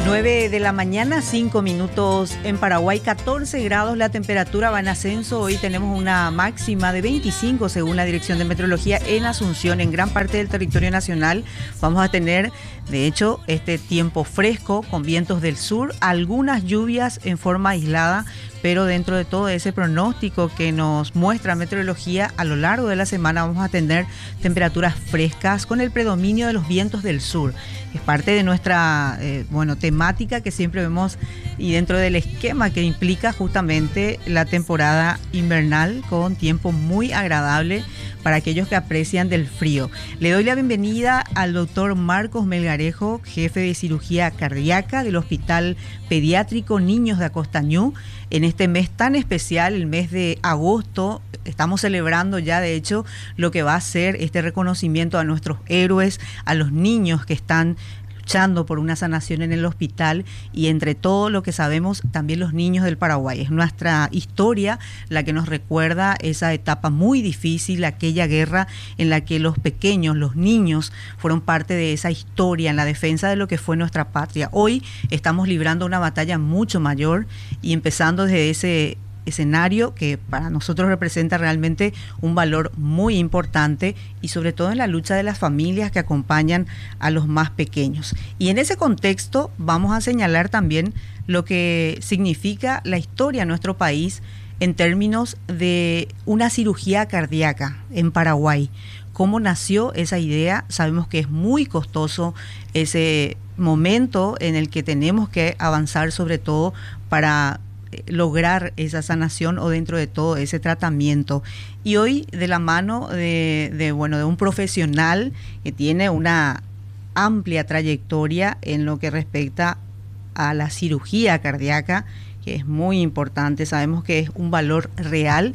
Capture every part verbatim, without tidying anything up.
nueve de la mañana, cinco minutos en Paraguay, catorce grados la temperatura, va en ascenso. Hoy tenemos una máxima de veinticinco según la Dirección de Meteorología en Asunción. En gran parte del territorio nacional vamos a tener, de hecho, este tiempo fresco con vientos del sur, algunas lluvias en forma aislada, pero dentro de todo ese pronóstico que nos muestra meteorología, a lo largo de la semana vamos a tener temperaturas frescas con el predominio de los vientos del sur. Es parte de nuestra eh, bueno, temática que siempre vemos y dentro del esquema que implica justamente la temporada invernal con tiempo muy agradable para aquellos que aprecian del frío. Le doy la bienvenida al doctor Marcos Melgarejo, jefe de cirugía cardíaca del Hospital Pediátrico Niños de Acostañú. En este mes tan especial, el mes de agosto, estamos celebrando ya de hecho lo que va a ser este reconocimiento a nuestros héroes, a los niños que están luchando por una sanación en el hospital y entre todo lo que sabemos también los niños del Paraguay. Es nuestra historia la que nos recuerda esa etapa muy difícil, aquella guerra en la que los pequeños, los niños fueron parte de esa historia en la defensa de lo que fue nuestra patria. Hoy estamos librando una batalla mucho mayor y empezando desde ese escenario que para nosotros representa realmente un valor muy importante y sobre todo en la lucha de las familias que acompañan a los más pequeños. Y en ese contexto vamos a señalar también lo que significa la historia de nuestro país en términos de una cirugía cardíaca en Paraguay. ¿Cómo nació esa idea? Sabemos que es muy costoso ese momento en el que tenemos que avanzar sobre todo para lograr esa sanación o dentro de todo ese tratamiento. Y hoy de la mano de, de, bueno, de un profesional que tiene una amplia trayectoria en lo que respecta a la cirugía cardíaca, que es muy importante, sabemos que es un valor real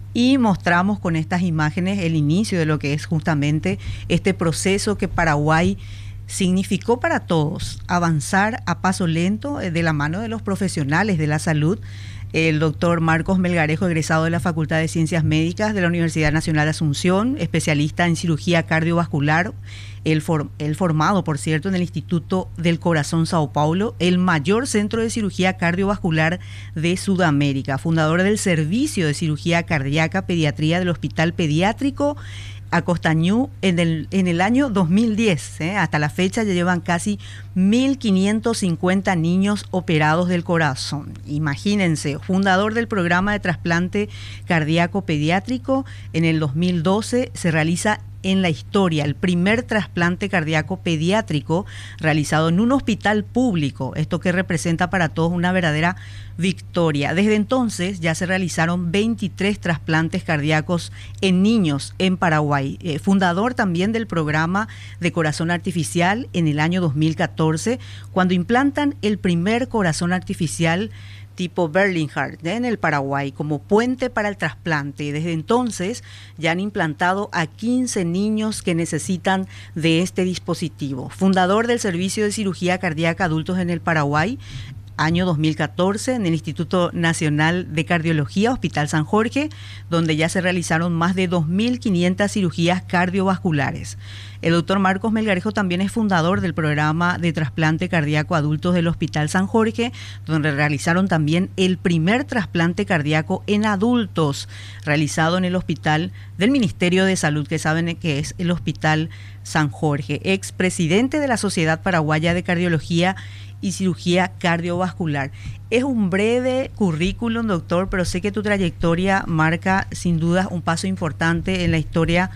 y mostramos con estas imágenes el inicio de lo que es justamente este proceso que Paraguay significó para todos, avanzar a paso lento de la mano de los profesionales de la salud. El doctor Marcos Melgarejo, egresado de la Facultad de Ciencias Médicas de la Universidad Nacional de Asunción, especialista en cirugía cardiovascular, él, for, él formado, por cierto, en el Instituto del Corazón Sao Paulo, el mayor centro de cirugía cardiovascular de Sudamérica, fundador del Servicio de Cirugía Cardíaca Pediatría del Hospital Pediátrico Acostañú en el, en el año dos mil diez. ¿eh? Hasta la fecha ya llevan casi mil quinientos cincuenta niños operados del corazón. Imagínense, fundador del programa de trasplante cardíaco pediátrico. En el dos mil doce se realiza en la historia el primer trasplante cardíaco pediátrico realizado en un hospital público, esto que representa para todos una verdadera victoria. Desde entonces ya se realizaron veintitrés trasplantes cardíacos en niños en Paraguay. Eh, fundador también del programa de corazón artificial en el año dos mil catorce, cuando implantan el primer corazón artificial tipo Bernhardt ¿eh? en el Paraguay como puente para el trasplante. Desde entonces ya han implantado a quince niños que necesitan de este dispositivo. Fundador del Servicio de Cirugía Cardíaca Adultos en el Paraguay, año dos mil catorce, en el Instituto Nacional de Cardiología, Hospital San Jorge, donde ya se realizaron más de dos mil quinientas cirugías cardiovasculares. El doctor Marcos Melgarejo también es fundador del programa de trasplante cardíaco adultos del Hospital San Jorge, donde realizaron también el primer trasplante cardíaco en adultos, realizado en el Hospital del Ministerio de Salud, que saben que es el Hospital San Jorge. Expresidente de la Sociedad Paraguaya de Cardiología y Cirugía Cardiovascular. Es un breve currículum, doctor, pero sé que tu trayectoria marca sin duda un paso importante en la historia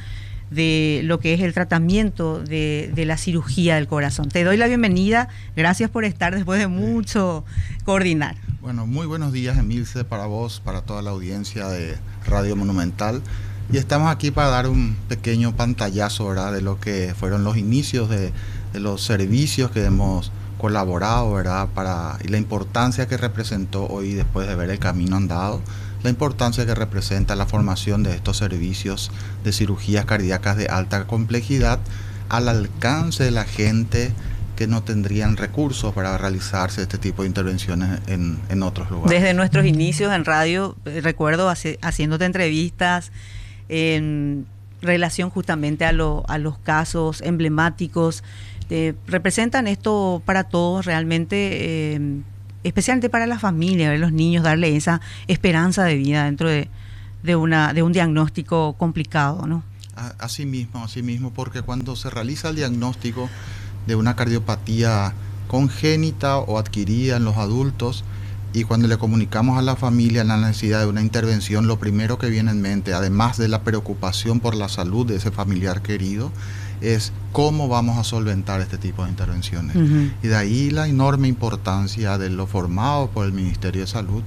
de lo que es el tratamiento de, de la cirugía del corazón. Te doy la bienvenida, gracias por estar después de mucho coordinar. Bueno, muy buenos días, Emilce, para vos, para toda la audiencia de Radio Monumental. Y estamos aquí para dar un pequeño pantallazo, ¿verdad?, de lo que fueron los inicios de, de los servicios que hemos colaborado, ¿verdad?, para, y la importancia que representó hoy, después de ver el camino andado, la importancia que representa la formación de estos servicios de cirugías cardíacas de alta complejidad al alcance de la gente que no tendrían recursos para realizarse este tipo de intervenciones en, en otros lugares. Desde nuestros inicios en radio, recuerdo hace, haciéndote entrevistas en relación justamente a, lo, a los casos emblemáticos eh, representan esto para todos realmente, eh, especialmente para la familia, ver los niños, darle esa esperanza de vida dentro de, de, una, de un diagnóstico complicado, ¿no? Así mismo, así mismo, porque cuando se realiza el diagnóstico de una cardiopatía congénita o adquirida en los adultos, y cuando le comunicamos a la familia la necesidad de una intervención, lo primero que viene en mente, además de la preocupación por la salud de ese familiar querido, es cómo vamos a solventar este tipo de intervenciones. Uh-huh. Y de ahí la enorme importancia de lo formado por el Ministerio de Salud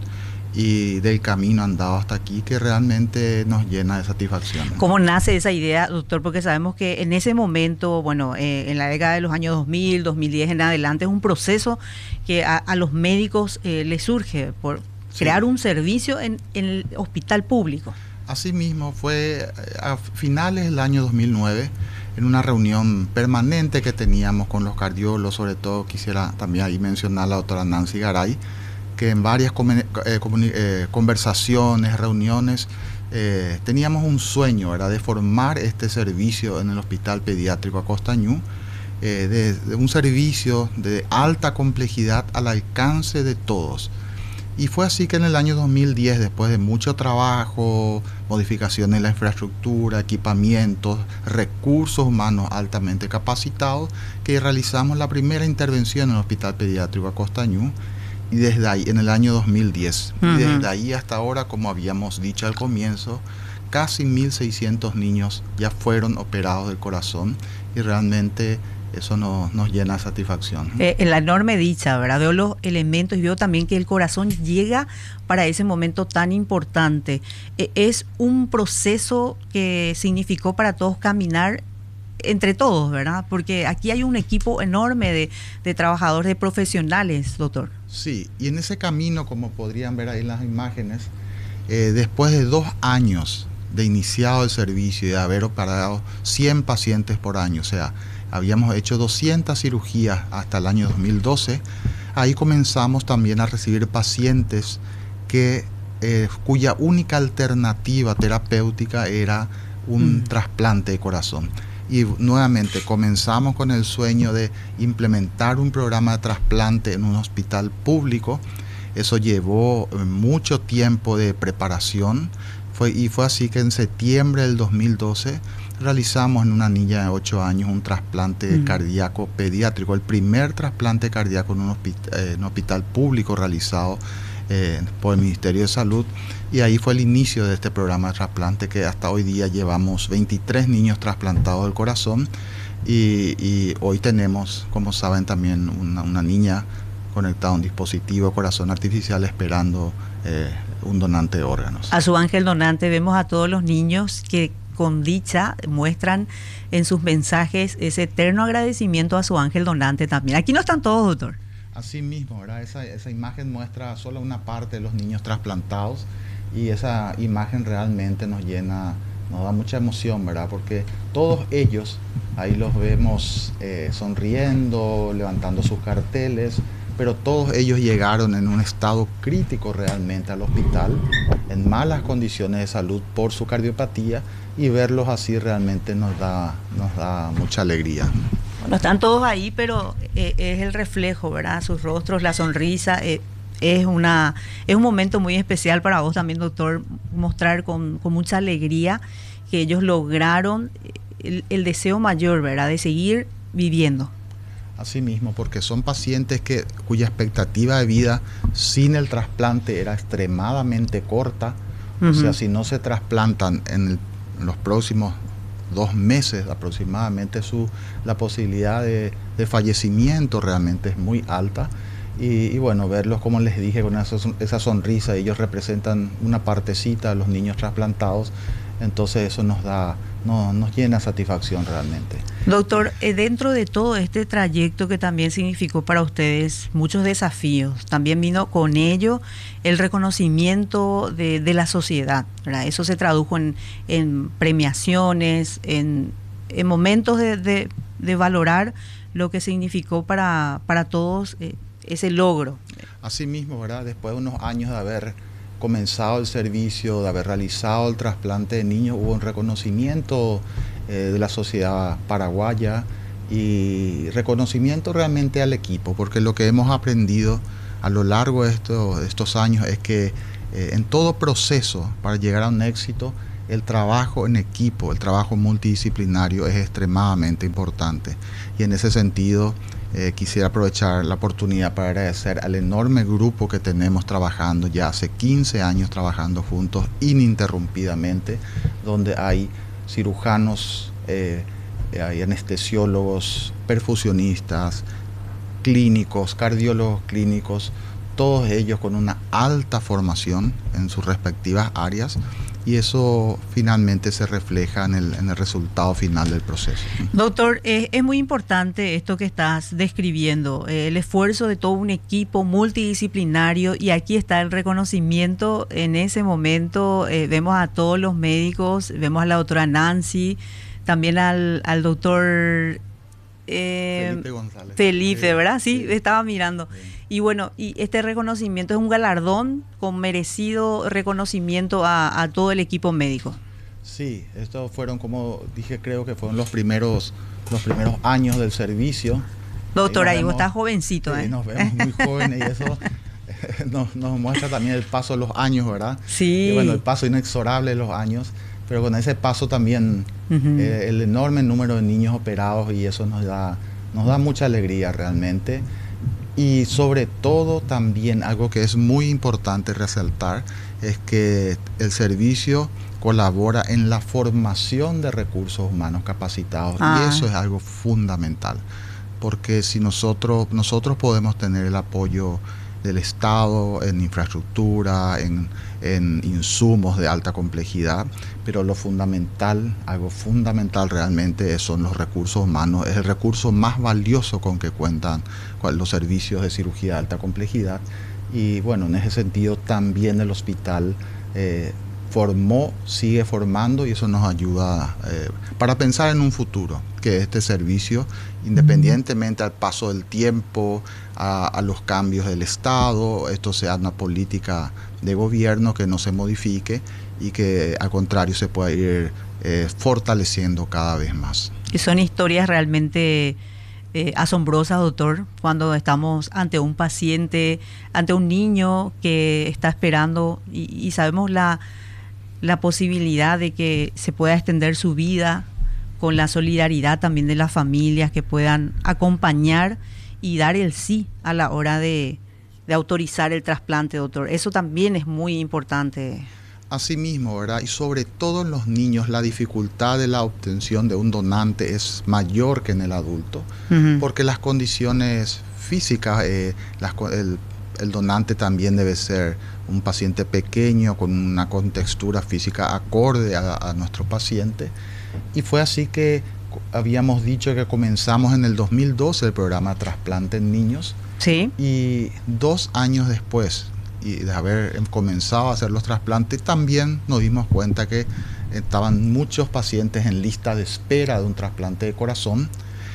y del camino andado hasta aquí, que realmente nos llena de satisfacción. ¿Cómo nace esa idea, doctor? Porque sabemos que en ese momento, bueno, eh, en la década de los años dos mil, dos mil diez en adelante, es un proceso que a, a los médicos eh, les surge por sí. crear un servicio en, en el hospital público. Asimismo, fue a finales del año dos mil nueve, en una reunión permanente que teníamos con los cardiólogos, sobre todo quisiera también ahí mencionar a la doctora Nancy Garay, que en varias eh, eh, conversaciones, reuniones, eh, teníamos un sueño, ¿verdad?, de formar este servicio en el Hospital Pediátrico Acostañú, eh, de, de un servicio de alta complejidad al alcance de todos. Y fue así que en el año dos mil diez, después de mucho trabajo, modificaciones en la infraestructura, equipamientos, recursos humanos altamente capacitados, que realizamos la primera intervención en el Hospital Pediátrico Acostañú. Y desde ahí, en el año dos mil diez, uh-huh. y desde ahí hasta ahora, como habíamos dicho al comienzo, casi mil seiscientos niños ya fueron operados del corazón, y realmente eso nos, nos llena de satisfacción. Eh, en la enorme dicha, ¿verdad? Veo los elementos y veo también que el corazón llega para ese momento tan importante. Eh, es un proceso que significó para todos caminar entre todos, ¿verdad? Porque aquí hay un equipo enorme de, de trabajadores, de profesionales, doctor. Sí, y en ese camino, como podrían ver ahí en las imágenes, eh, después de dos años de iniciado el servicio y de haber operado cien pacientes por año, o sea, habíamos hecho doscientas cirugías hasta el año dos mil doce, ahí comenzamos también a recibir pacientes que, eh, cuya única alternativa terapéutica era un mm. trasplante de corazón. Y nuevamente comenzamos con el sueño de implementar un programa de trasplante en un hospital público. Eso llevó mucho tiempo de preparación, fue, y fue así que en septiembre del dos mil doce realizamos en una niña de ocho años un trasplante mm. cardíaco pediátrico, el primer trasplante cardíaco en un hospital, eh, en un hospital público realizado eh, por el Ministerio de Salud. Y ahí fue el inicio de este programa de trasplante, que hasta hoy día llevamos veintitrés niños trasplantados del corazón, y, y hoy tenemos, como saben, también una, una niña conectada a un dispositivo de corazón artificial esperando eh, un donante de órganos. A su ángel donante. Vemos a todos los niños que con dicha muestran en sus mensajes ese eterno agradecimiento a su ángel donante también. Aquí no están todos, doctor. Así mismo, ¿verdad? Esa, esa imagen muestra solo una parte de los niños trasplantados, y esa imagen realmente nos llena, nos da mucha emoción, ¿verdad? Porque todos ellos, ahí los vemos eh, sonriendo, levantando sus carteles, pero todos ellos llegaron en un estado crítico realmente al hospital, en malas condiciones de salud por su cardiopatía, y verlos así realmente nos da, nos da mucha alegría. Bueno, están todos ahí, pero eh, es el reflejo, ¿verdad? Sus rostros, la sonrisa. Eh, es una es un momento muy especial para vos también, doctor, mostrar con, con mucha alegría que ellos lograron el, el deseo mayor, ¿verdad?, de seguir viviendo. Así mismo, porque son pacientes que, cuya expectativa de vida sin el trasplante era extremadamente corta. Uh-huh. O sea, si no se trasplantan en, el, en los próximos dos meses aproximadamente, su, la posibilidad de, de fallecimiento realmente es muy alta. Y, y bueno, verlos, como les dije, con esa, esa sonrisa, ellos representan una partecita de los niños trasplantados, entonces eso nos da, no, nos llena satisfacción realmente. Doctor, eh, dentro de todo este trayecto que también significó para ustedes muchos desafíos, también vino con ello el reconocimiento de, de la sociedad, ¿verdad? Eso se tradujo en, en premiaciones, en, en momentos de, de, de valorar lo que significó para, para todos eh, ese logro. Así mismo, ¿verdad? Después de unos años de haber comenzado el servicio, de haber realizado el trasplante de niños, hubo un reconocimiento eh, de la sociedad paraguaya, y reconocimiento realmente al equipo, porque lo que hemos aprendido a lo largo de estos, de estos años es que eh, en todo proceso para llegar a un éxito, el trabajo en equipo, el trabajo multidisciplinario es extremadamente importante. Y en ese sentido eh, quisiera aprovechar la oportunidad para agradecer al enorme grupo que tenemos trabajando ya hace quince años trabajando juntos ininterrumpidamente, donde hay cirujanos, eh, hay anestesiólogos, perfusionistas, clínicos, cardiólogos clínicos, todos ellos con una alta formación en sus respectivas áreas, y eso finalmente se refleja en el, en el resultado final del proceso. Doctor, eh, es muy importante esto que estás describiendo, eh, el esfuerzo de todo un equipo multidisciplinario, y aquí está el reconocimiento. En ese momento eh, vemos a todos los médicos, vemos a la doctora Nancy, también al, al doctor eh, Felipe González. Felipe, ¿verdad? Sí, sí. Estaba mirando. Sí. Y bueno, y este reconocimiento es un galardón con merecido reconocimiento a, a todo el equipo médico. Sí, estos fueron, como dije, creo que fueron los primeros, los primeros años del servicio. Doctora, ahí vos estás jovencito, sí, ¿eh? Nos vemos muy jóvenes y eso nos, nos muestra también el paso de los años, ¿verdad? Sí. Y bueno, el paso inexorable de los años, pero con ese paso también uh-huh. eh, el enorme número de niños operados, y eso nos da, nos da mucha alegría realmente. Y sobre todo también algo que es muy importante resaltar es que el servicio colabora en la formación de recursos humanos capacitados, ah. y eso es algo fundamental, porque si nosotros, nosotros podemos tener el apoyo del Estado en infraestructura, en, en insumos de alta complejidad, pero lo fundamental, algo fundamental realmente son los recursos humanos. Es el recurso más valioso con que cuentan los servicios de cirugía de alta complejidad, y bueno, en ese sentido también el hospital eh, formó, sigue formando, y eso nos ayuda eh, para pensar en un futuro, que este servicio, independientemente al paso del tiempo, a, a los cambios del Estado, esto sea una política de gobierno que no se modifique y que al contrario se pueda ir eh, fortaleciendo cada vez más. Y son historias realmente eh, asombrosas, doctor, cuando estamos ante un paciente, ante un niño que está esperando, y, y sabemos la, la posibilidad de que se pueda extender su vida, con la solidaridad también de las familias que puedan acompañar y dar el sí a la hora de, de autorizar el trasplante, doctor. Eso también es muy importante. Así mismo, ¿verdad? Y sobre todo en los niños la dificultad de la obtención de un donante es mayor que en el adulto, uh-huh. porque las condiciones físicas, eh, las, el, el donante también debe ser un paciente pequeño con una contextura física acorde a, a nuestro paciente. Y fue así que habíamos dicho que comenzamos en el dos mil doce el programa Trasplante en Niños. Sí. Y dos años después y de haber comenzado a hacer los trasplantes, también nos dimos cuenta que estaban muchos pacientes en lista de espera de un trasplante de corazón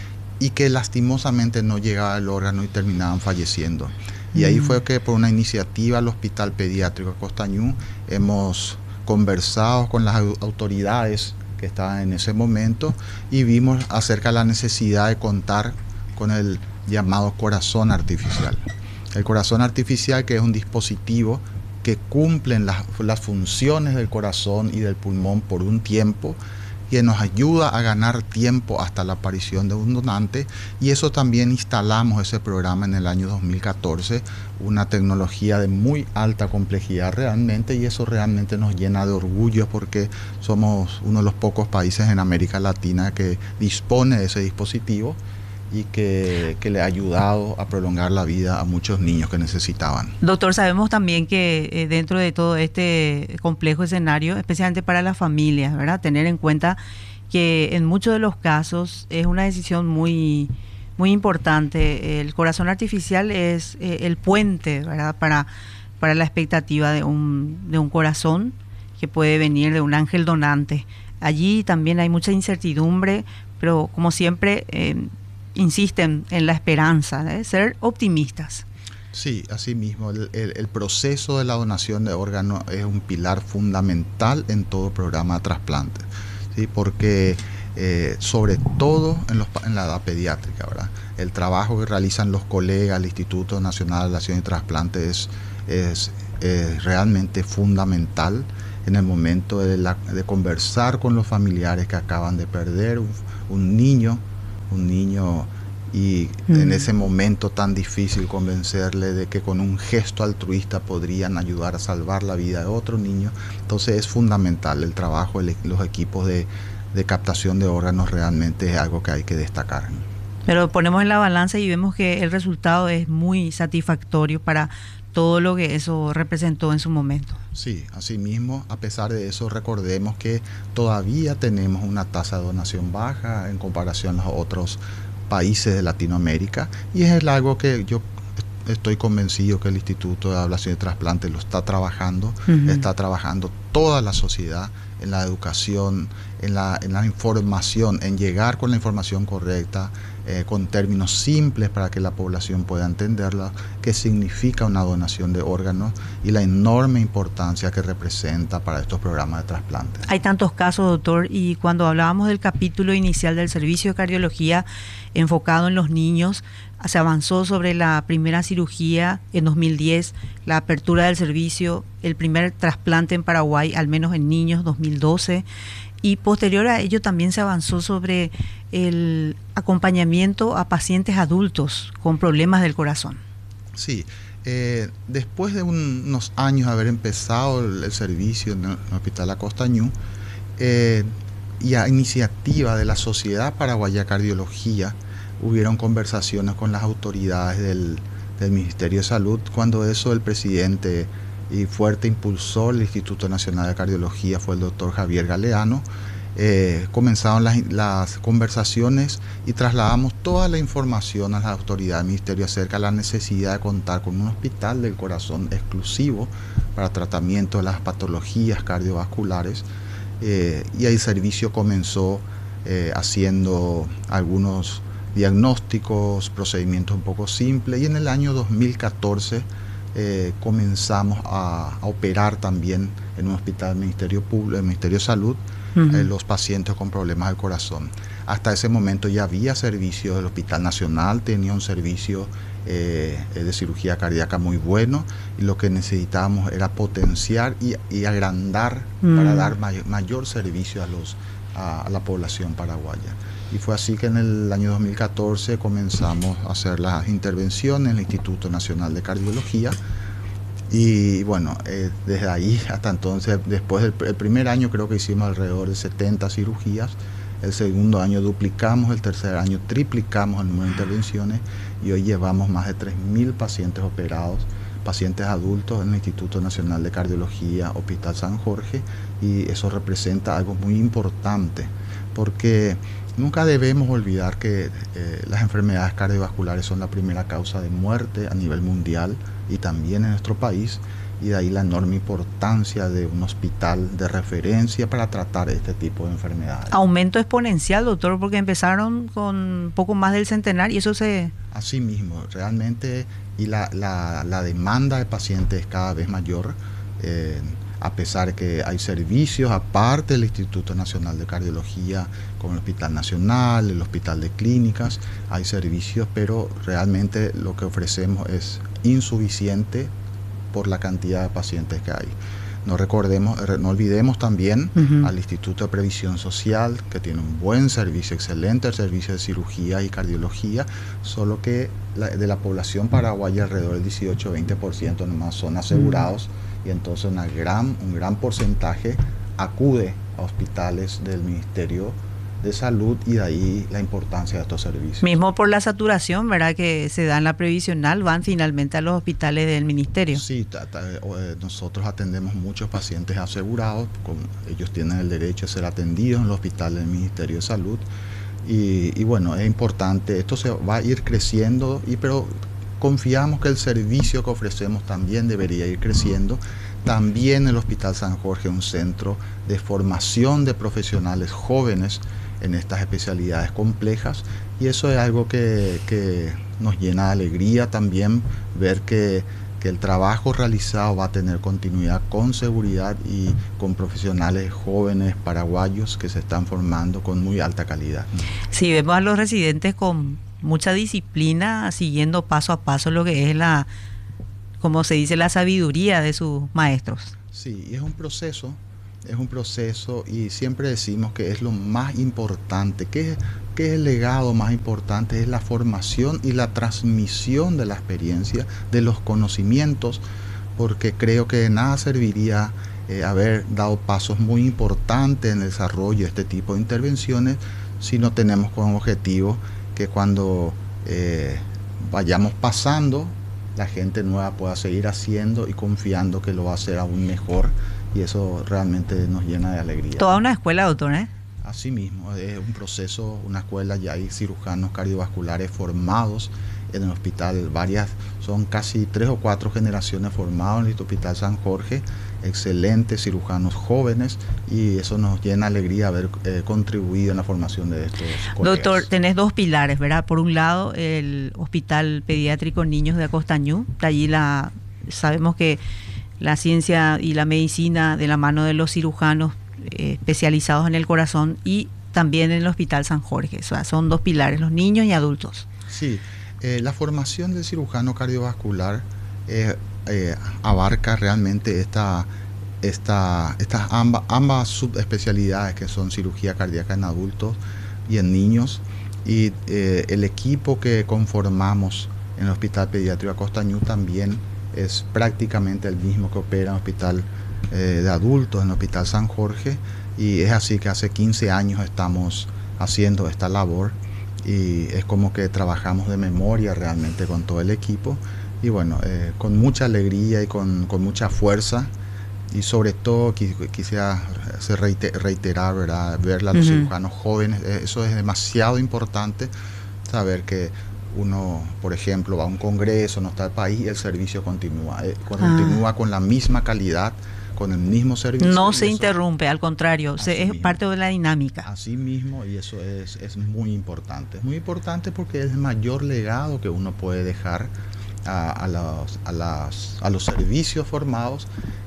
y que lastimosamente no llegaba el órgano y terminaban falleciendo. Y mm. ahí fue que por una iniciativa al Hospital Pediátrico de Costañú hemos conversado con las autoridades que estaban en ese momento y vimos acerca de la necesidad de contar con el llamado corazón artificial. El corazón artificial, que es un dispositivo que cumple las, las funciones del corazón y del pulmón por un tiempo, que nos ayuda a ganar tiempo hasta la aparición de un donante, y eso también instalamos ese programa en el año dos mil catorce, una tecnología de muy alta complejidad realmente, y eso realmente nos llena de orgullo porque somos uno de los pocos países en América Latina que dispone de ese dispositivo y que, que le ha ayudado a prolongar la vida a muchos niños que necesitaban. Doctor, sabemos también que eh, dentro de todo este complejo escenario, especialmente para las familias, ¿verdad?, tener en cuenta que en muchos de los casos es una decisión muy, muy importante. El corazón artificial es eh, el puente, ¿verdad?, para, para la expectativa de un, de un corazón que puede venir de un ángel donante. Allí también hay mucha incertidumbre, pero como siempre eh, insisten en la esperanza, de ser optimistas. Sí, así mismo, el, el, el proceso de la donación de órganos es un pilar fundamental en todo programa de trasplante, ¿sí? Porque eh, sobre todo en, los, en la edad pediátrica, ¿verdad? El trabajo que realizan los colegas del Instituto Nacional de Relaciones y Trasplantes es, es, es realmente fundamental en el momento de, la, de conversar con los familiares que acaban de perder un, un niño, un niño y mm. en ese momento tan difícil convencerle de que con un gesto altruista podrían ayudar a salvar la vida de otro niño. Entonces es fundamental el trabajo de los equipos de, de captación de órganos, realmente es algo que hay que destacar. Pero ponemos en la balanza y vemos que el resultado es muy satisfactorio para todo lo que eso representó en su momento. Sí, asimismo, a pesar de eso, recordemos que todavía tenemos una tasa de donación baja en comparación a los otros países de Latinoamérica, y es algo que yo estoy convencido que el Instituto de Ablación y Trasplante lo está trabajando, uh-huh. está trabajando toda la sociedad en la educación, en la, en la información, en llegar con la información correcta, eh, con términos simples para que la población pueda entenderla, qué significa una donación de órganos y la enorme importancia que representa para estos programas de trasplantes. Hay tantos casos, doctor, y cuando hablábamos del capítulo inicial del servicio de cardiología enfocado en los niños, se avanzó sobre la primera cirugía en dos mil diez, la apertura del servicio, el primer trasplante en Paraguay, al menos en niños, dos mil doce, y posterior a ello también se avanzó sobre el acompañamiento a pacientes adultos con problemas del corazón. Sí, eh, después de un, unos años de haber empezado el, el servicio en el Hospital Acostañú, eh, y a iniciativa de la Sociedad Paraguaya de Cardiología, hubieron conversaciones con las autoridades del, del Ministerio de Salud. Cuando eso, el presidente y fuerte impulsor del Instituto Nacional de Cardiología fue el doctor Javier Galeano. Eh, comenzaron las, las conversaciones y trasladamos toda la información a las autoridades del Ministerio acerca de la necesidad de contar con un hospital del corazón exclusivo para tratamiento de las patologías cardiovasculares. Eh, y el servicio comenzó eh, haciendo algunos diagnósticos, procedimientos un poco simples, y en el año dos mil catorce eh, comenzamos a, a operar también en un hospital del Ministerio Público, del Ministerio de Salud, uh-huh. eh, los pacientes con problemas del corazón. Hasta ese momento ya había servicio del Hospital Nacional, tenía un servicio eh, de cirugía cardíaca muy bueno, y lo que necesitábamos era potenciar y, y agrandar uh-huh. para dar may- mayor servicio a los a, a la población paraguaya. Y fue así que en el año dos mil catorce comenzamos a hacer las intervenciones en el Instituto Nacional de Cardiología. Y bueno, eh, desde ahí hasta entonces, después del el primer año creo que hicimos alrededor de setenta cirugías, el segundo año duplicamos, el tercer año triplicamos el número de intervenciones, y hoy llevamos más de tres mil pacientes operados, pacientes adultos en el Instituto Nacional de Cardiología, Hospital San Jorge, y eso representa algo muy importante, porque nunca debemos olvidar que eh, las enfermedades cardiovasculares son la primera causa de muerte a nivel mundial y también en nuestro país, y de ahí la enorme importancia de un hospital de referencia para tratar este tipo de enfermedades. Aumento exponencial, doctor, porque empezaron con poco más del centenar y eso se... Así mismo, realmente, y la, la, la demanda de pacientes es cada vez mayor, eh, a pesar de que hay servicios aparte del Instituto Nacional de Cardiología, como el Hospital Nacional, el Hospital de Clínicas, hay servicios, pero realmente lo que ofrecemos es insuficiente por la cantidad de pacientes que hay. No recordemos, no olvidemos también uh-huh. al Instituto de Previsión Social, que tiene un buen servicio, excelente servicio de cirugía y cardiología, solo que la, de la población paraguaya alrededor del dieciocho a veinte por ciento nomás son asegurados, uh-huh. y entonces una gran, un gran porcentaje acude a hospitales del Ministerio de Salud, y de ahí la importancia de estos servicios. Mismo por la saturación, ¿verdad?, que se da en la previsional, van finalmente a los hospitales del Ministerio. Sí, ta, ta, eh, nosotros atendemos muchos pacientes asegurados, con, ellos tienen el derecho a ser atendidos en los hospitales del Ministerio de Salud, y, y bueno, es importante, esto se va a ir creciendo, y pero confiamos que el servicio que ofrecemos también debería ir creciendo. También el Hospital San Jorge es un centro de formación de profesionales jóvenes en estas especialidades complejas, y eso es algo que, que nos llena de alegría también, ver que que el trabajo realizado va a tener continuidad con seguridad y con profesionales jóvenes paraguayos que se están formando con muy alta calidad. Sí, vemos a los residentes con mucha disciplina, siguiendo paso a paso lo que es la, como se dice, la sabiduría de sus maestros. Sí, y es un proceso, es un proceso y siempre decimos que es lo más importante, que es, que es el legado más importante, es la formación y la transmisión de la experiencia, de los conocimientos, porque creo que de nada serviría eh, haber dado pasos muy importantes en el desarrollo de este tipo de intervenciones si no tenemos como objetivo que cuando eh, vayamos pasando, la gente nueva pueda seguir haciendo y confiando que lo va a hacer aún mejor, y eso realmente nos llena de alegría. Toda una escuela, doctor, ¿eh? Así mismo, es un proceso, una escuela, ya hay cirujanos cardiovasculares formados en el hospital, varias, son casi tres o cuatro generaciones formadas en el Hospital San Jorge, excelentes cirujanos jóvenes, y eso nos llena de alegría haber eh, contribuido en la formación de estos colegas. Doctor, tenés dos pilares, ¿verdad? Por un lado, el Hospital Pediátrico Niños de Acostañú, de allí la, sabemos que la ciencia y la medicina de la mano de los cirujanos eh, especializados en el corazón, y también en el Hospital San Jorge, o sea, son dos pilares, los niños y adultos. Sí, eh, la formación del cirujano cardiovascular eh, eh, abarca realmente esta, esta, estas ambas, ambas subespecialidades que son cirugía cardíaca en adultos y en niños, y eh, el equipo que conformamos en el Hospital Pediátrico Acostañú también es prácticamente el mismo que opera en el Hospital eh, de Adultos, en el Hospital San Jorge, y es así que hace quince años estamos haciendo esta labor, y es como que trabajamos de memoria realmente con todo el equipo, y bueno, eh, con mucha alegría y con, con mucha fuerza, y sobre todo quisiera reiterar, ¿verdad?, ver a los uh-huh. cirujanos jóvenes, eso es demasiado importante, saber que uno, por ejemplo, va a un congreso, no está el país y el servicio continúa, eh, continúa ah. con la misma calidad, con el mismo servicio. No se interrumpe, al contrario, se, es mismo. parte de la dinámica. Así mismo, y eso es, es muy importante. Es muy importante porque es el mayor legado que uno puede dejar a, a, los, a, las, a los servicios formados,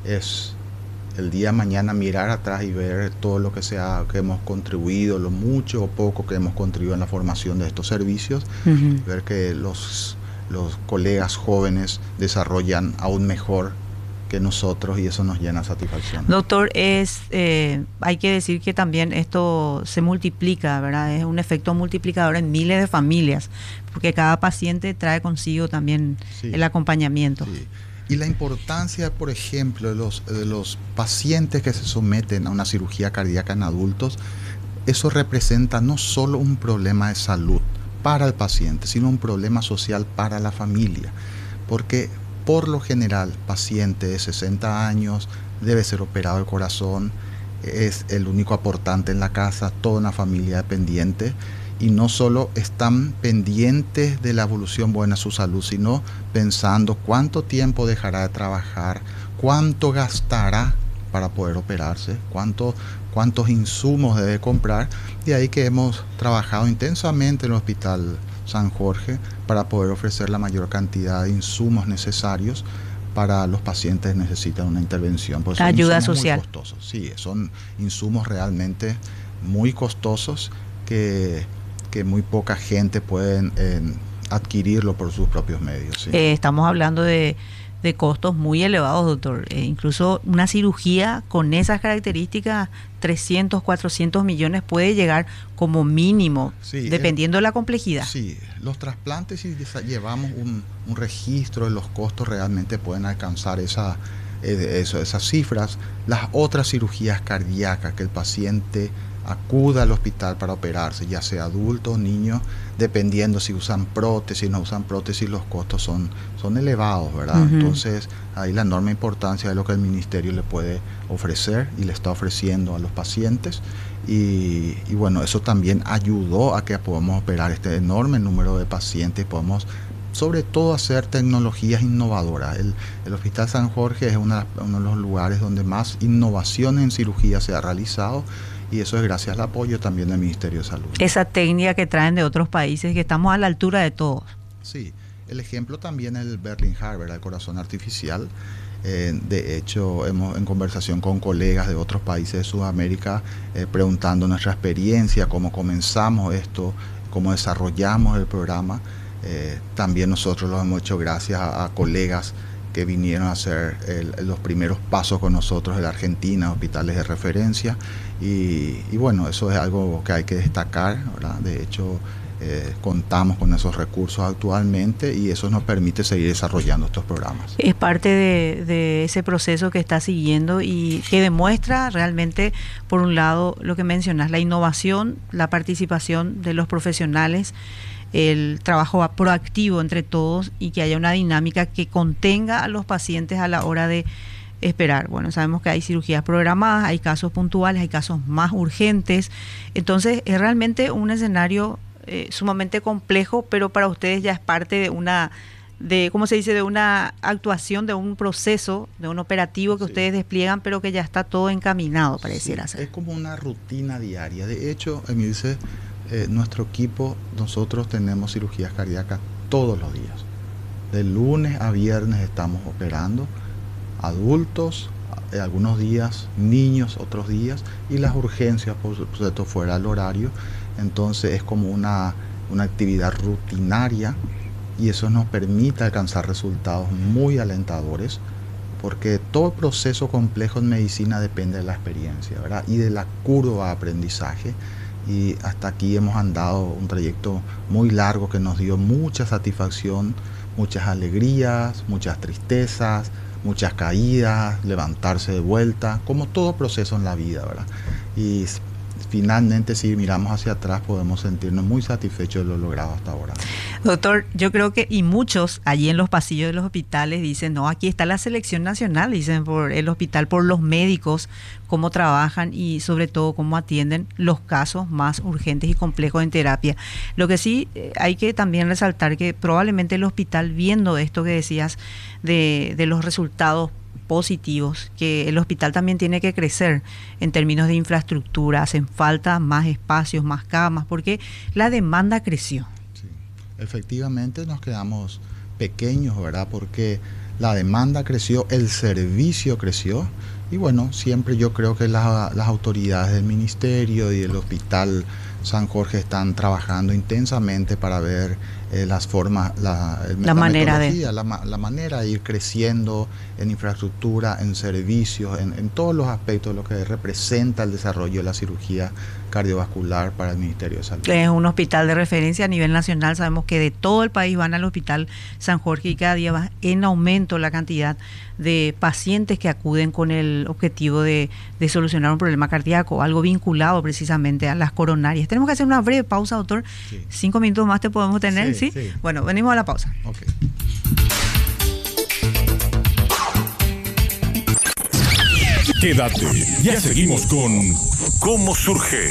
es el día de mañana mirar atrás y ver todo lo que sea que hemos contribuido, lo mucho o poco que hemos contribuido en la formación de estos servicios, uh-huh. ver que los, los colegas jóvenes desarrollan aún mejor que nosotros, y eso nos llena de satisfacción. Doctor, es eh, hay que decir que también esto se multiplica, ¿verdad? Es un efecto multiplicador en miles de familias, porque cada paciente trae consigo también sí, el acompañamiento. Sí. Y la importancia, por ejemplo, de los, de los pacientes que se someten a una cirugía cardíaca en adultos, eso representa no solo un problema de salud para el paciente, sino un problema social para la familia, porque por lo general, paciente de sesenta años, debe ser operado el corazón, es el único aportante en la casa, toda una familia dependiente, y no solo están pendientes de la evolución buena de su salud, sino pensando cuánto tiempo dejará de trabajar, cuánto gastará para poder operarse, cuánto, cuántos insumos debe comprar. De ahí que hemos trabajado intensamente en el Hospital San Jorge para poder ofrecer la mayor cantidad de insumos necesarios para los pacientes que necesitan una intervención. Pues ayuda social. Muy costosos. Sí, son insumos realmente muy costosos que, que muy poca gente puede eh, adquirirlo por sus propios medios. Sí. Eh, estamos hablando de, de costos muy elevados, doctor. Eh, incluso una cirugía con esas características, trescientos, cuatrocientos millones puede llegar como mínimo, sí, dependiendo el, de la complejidad. Sí, los trasplantes, si llevamos un, un registro de los costos, realmente pueden alcanzar esa, eh, eso, esas cifras. Las otras cirugías cardíacas que el paciente acuda al hospital para operarse, ya sea adulto o niño, dependiendo si usan prótesis, no usan prótesis, los costos son, son elevados, ¿verdad? Uh-huh. Entonces, ahí la enorme importancia de lo que el ministerio le puede ofrecer y le está ofreciendo a los pacientes, y, y bueno, eso también ayudó a que podamos operar este enorme número de pacientes, podemos sobre todo hacer tecnologías innovadoras. El, el Hospital San Jorge es una, uno de los lugares donde más innovación en cirugía se ha realizado, y eso es gracias al apoyo también del Ministerio de Salud. Esa técnica que traen de otros países, que estamos a la altura de todos. Sí, el ejemplo también el Berlin Heart, el corazón artificial. Eh, de hecho, hemos en conversación con colegas de otros países de Sudamérica, eh, preguntando nuestra experiencia, cómo comenzamos esto, cómo desarrollamos el programa. Eh, también nosotros lo hemos hecho gracias a, a colegas que vinieron a hacer el, los primeros pasos con nosotros en la Argentina, hospitales de referencia. Y, y bueno, eso es algo que hay que destacar, ¿verdad? De hecho, Eh, contamos con esos recursos actualmente y eso nos permite seguir desarrollando estos programas. Es parte de, de ese proceso que está siguiendo y que demuestra realmente, por un lado, lo que mencionas, la innovación, la participación de los profesionales, el trabajo proactivo entre todos y que haya una dinámica que contenga a los pacientes a la hora de esperar. Bueno, sabemos que hay cirugías programadas, hay casos puntuales, hay casos más urgentes. Entonces, es realmente un escenario Eh, sumamente complejo, pero para ustedes ya es parte de una, de ¿cómo se dice?, de una actuación, de un proceso, de un operativo que sí. ustedes despliegan, pero que ya está todo encaminado, pareciera sí, ser. Es como una rutina diaria. De hecho, Emilce, eh, nuestro equipo, nosotros tenemos cirugías cardíacas todos los días. De lunes a viernes estamos operando adultos, eh, algunos días niños, otros días, y las urgencias, por supuesto, fuera del horario. Entonces es como una, una actividad rutinaria y eso nos permite alcanzar resultados muy alentadores, porque todo proceso complejo en medicina depende de la experiencia, ¿verdad? Y de la curva de aprendizaje. Y hasta aquí hemos andado un trayecto muy largo que nos dio mucha satisfacción, muchas alegrías, muchas tristezas, muchas caídas, levantarse de vuelta, como todo proceso en la vida, ¿verdad? Y finalmente, si miramos hacia atrás, podemos sentirnos muy satisfechos de lo logrado hasta ahora. Doctor, yo creo que, y muchos allí en los pasillos de los hospitales dicen, no, aquí está la selección nacional, dicen por el hospital, por los médicos, cómo trabajan y sobre todo cómo atienden los casos más urgentes y complejos en terapia. Lo que sí eh, hay que también resaltar que probablemente el hospital, viendo esto que decías de, de los resultados positivos, que el hospital también tiene que crecer en términos de infraestructura, hacen falta más espacios, más camas, porque la demanda creció. Sí, efectivamente nos quedamos pequeños, ¿verdad? Porque la demanda creció, el servicio creció y bueno, siempre yo creo que la, las autoridades del ministerio y del Hospital San Jorge están trabajando intensamente para ver eh, las formas, la, el, la, la manera de la, la manera de ir creciendo en infraestructura, en servicios, en, en todos los aspectos de lo que representa el desarrollo de la cirugía cardiovascular para el Ministerio de Salud. Es un hospital de referencia a nivel nacional, sabemos que de todo el país van al Hospital San Jorge y cada día va en aumento la cantidad de pacientes que acuden con el objetivo de, de solucionar un problema cardíaco, algo vinculado precisamente a las coronarias. Tenemos que hacer una breve pausa, doctor. Sí. Cinco minutos más te podemos tener, ¿sí? ¿sí? Sí. Bueno, venimos a la pausa. Okay. Quédate, ya seguimos con ¿Cómo surge?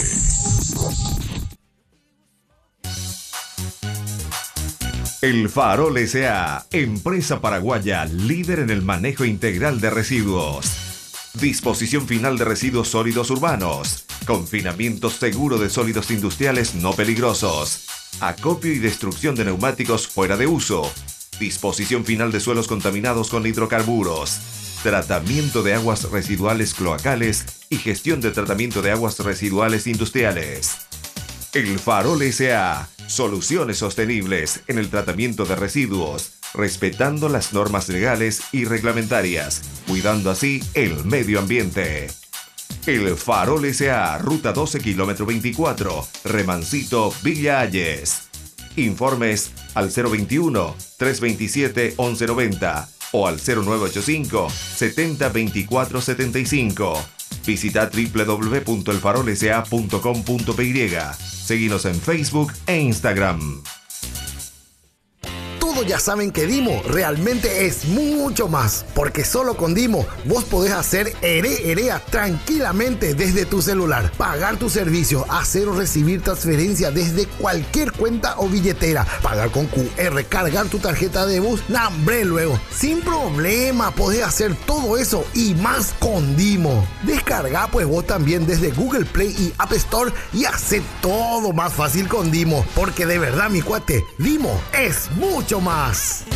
El Farol S A, empresa paraguaya líder en el manejo integral de residuos. Disposición final de residuos sólidos urbanos. Confinamiento seguro de sólidos industriales no peligrosos. Acopio y destrucción de neumáticos fuera de uso. Disposición final de suelos contaminados con hidrocarburos. Tratamiento de aguas residuales cloacales y gestión de tratamiento de aguas residuales industriales. El Farol S A, soluciones sostenibles en el tratamiento de residuos, respetando las normas legales y reglamentarias, cuidando así el medio ambiente. El Farol S A, ruta doce, kilómetro veinticuatro, Remancito, Villa Ayes. Informes al cero veintiuno, trescientos veintisiete, once noventa o al cero nueve ochenta y cinco, setenta, veinticuatro setenta y cinco. Visita doble u doble u doble u punto el farol s a punto com punto p y. Seguinos en Facebook e Instagram. Todos ya saben que Dimo realmente es mucho más, porque solo con Dimo vos podés hacer ere erea tranquilamente desde tu celular, pagar tu servicio, hacer o recibir transferencia desde cualquier cuenta o billetera, pagar con Q R, cargar tu tarjeta de bus, nambre luego, sin problema podés hacer todo eso y más con Dimo. Descarga pues vos también desde Google Play y App Store y hace todo más fácil con Dimo, porque de verdad mi cuate, Dimo es mucho más. más.